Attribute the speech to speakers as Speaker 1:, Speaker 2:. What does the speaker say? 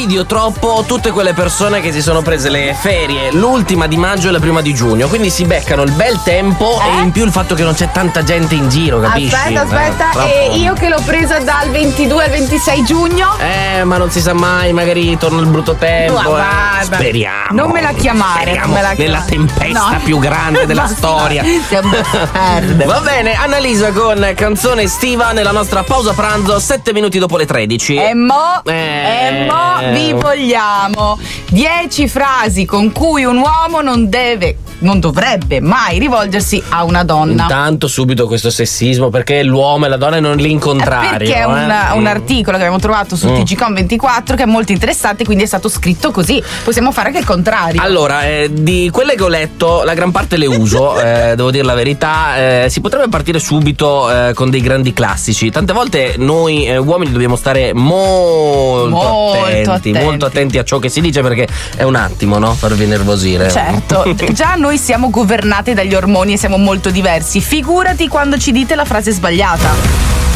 Speaker 1: invidio troppo tutte quelle persone che si sono prese le ferie l'ultima di maggio e la prima di giugno, quindi si beccano il bel tempo e in più il fatto che non c'è tanta gente in giro, capisci?
Speaker 2: Aspetta,
Speaker 1: Troppo.
Speaker 2: e io che l'ho presa dal 22 al 26 giugno?
Speaker 1: Ma non si sa mai, magari torna il brutto tempo.
Speaker 2: Guarda,
Speaker 1: Speriamo.
Speaker 2: non me la chiamare,
Speaker 1: Speriamo
Speaker 2: non me la
Speaker 1: nella
Speaker 2: chiamare.
Speaker 1: tempesta
Speaker 2: No.
Speaker 1: più grande della
Speaker 2: Basta.
Speaker 1: storia.
Speaker 2: Siamo perde.
Speaker 1: Va bene, Annalisa con canzone estiva nella nostra pausa pranzo, 7 minuti dopo le 13.
Speaker 2: E mo vi vogliamo 10 frasi con cui un uomo non dovrebbe mai rivolgersi a una donna.
Speaker 1: Intanto subito questo sessismo, perché l'uomo e la donna non l'incontrario.
Speaker 2: Perché è un articolo che abbiamo trovato su TGCOM24 che è molto interessante, quindi è stato scritto così. Possiamo fare anche il contrario.
Speaker 1: Allora, di quelle che ho letto, la gran parte le uso, devo dire la verità. Si potrebbe partire subito con dei grandi classici. Tante volte noi uomini dobbiamo stare molto attenti a ciò che si dice, perché è un attimo, no? Farvi nervosire.
Speaker 2: Certo, già noi siamo governati dagli ormoni e siamo molto diversi. Figurati quando ci dite la frase sbagliata.